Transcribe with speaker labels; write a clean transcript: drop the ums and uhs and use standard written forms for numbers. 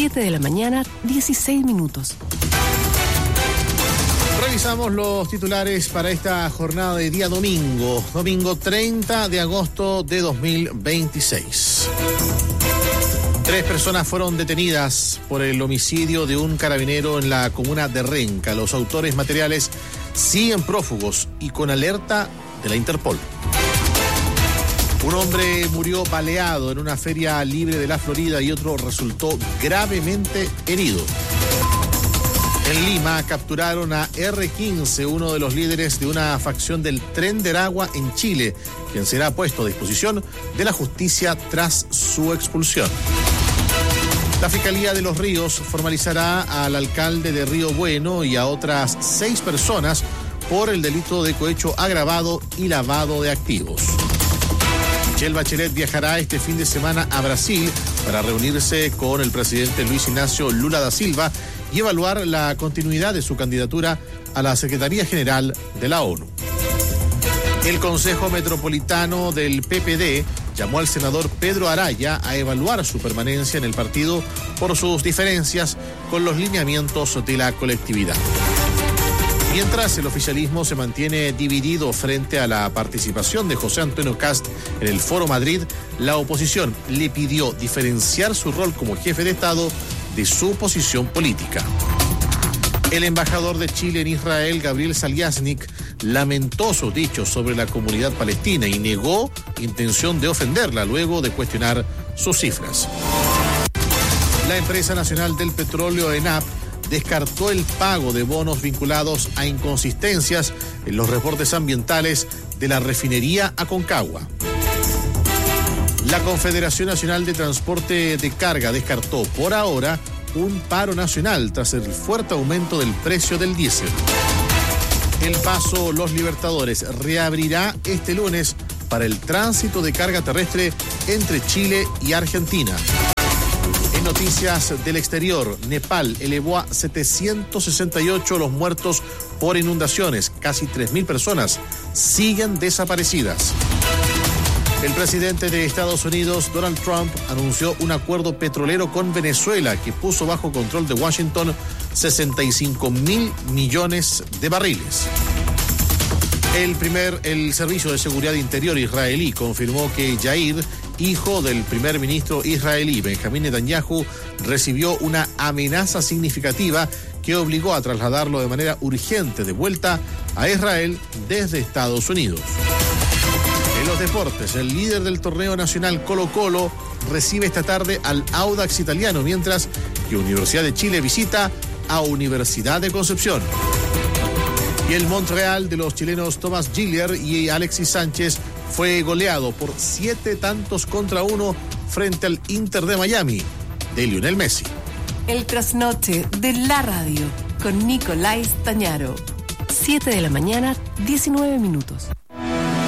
Speaker 1: 7 de la mañana, 16 minutos.
Speaker 2: Revisamos los titulares para esta jornada de día domingo 30 de agosto de 2026. 3 personas fueron detenidas por el homicidio de un carabinero en la comuna de Renca. Los autores materiales siguen prófugos y con alerta de la Interpol. Un hombre murió baleado en una feria libre de la Florida y otro resultó gravemente herido. En Lima capturaron a R15, uno de los líderes de una facción del Tren de Aragua en Chile, quien será puesto a disposición de la justicia tras su expulsión. La Fiscalía de Los Ríos formalizará al alcalde de Río Bueno y a otras 6 personas por el delito de cohecho agravado y lavado de activos. Michelle Bachelet viajará este fin de semana a Brasil para reunirse con el presidente Luis Ignacio Lula da Silva y evaluar la continuidad de su candidatura a la Secretaría General de la ONU. El Consejo Metropolitano del PPD llamó al senador Pedro Araya a evaluar su permanencia en el partido por sus diferencias con los lineamientos de la colectividad. Mientras el oficialismo se mantiene dividido frente a la participación de José Antonio Kast en el Foro Madrid, la oposición le pidió diferenciar su rol como jefe de Estado de su posición política. El embajador de Chile en Israel, Gabriel Saliasnik, lamentó sus dichos sobre la comunidad palestina y negó intención de ofenderla luego de cuestionar sus cifras. La empresa nacional del petróleo, ENAP, descartó el pago de bonos vinculados a inconsistencias en los reportes ambientales de la refinería Aconcagua. La Confederación Nacional de Transporte de Carga descartó por ahora un paro nacional tras el fuerte aumento del precio del diésel. El paso Los Libertadores reabrirá este lunes para el tránsito de carga terrestre entre Chile y Argentina. En noticias del exterior, Nepal elevó a 768 los muertos por inundaciones. Casi 3.000 personas siguen desaparecidas. El presidente de Estados Unidos, Donald Trump, anunció un acuerdo petrolero con Venezuela que puso bajo control de Washington 65.000 millones de barriles. El Servicio de Seguridad Interior israelí confirmó que Yair, hijo del primer ministro israelí Benjamín Netanyahu, recibió una amenaza significativa que obligó a trasladarlo de manera urgente de vuelta a Israel desde Estados Unidos. En los deportes, el líder del torneo nacional Colo-Colo recibe esta tarde al Audax Italiano, mientras que Universidad de Chile visita a Universidad de Concepción. Y el Montreal de los chilenos Tomás Gillier y Alexis Sánchez fue goleado por 7-1 frente al Inter de Miami de Lionel Messi.
Speaker 1: El trasnoche de la radio con Nicolás Tañaro. 7 de la mañana, 19 minutos.